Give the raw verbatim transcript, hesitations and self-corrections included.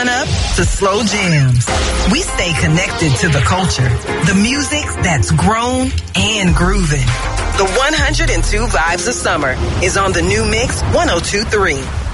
Up to slow jams. We stay connected to the culture, the music that's grown and grooving. The one hundred two Vibes of Summer is on the new Mix one oh two point three.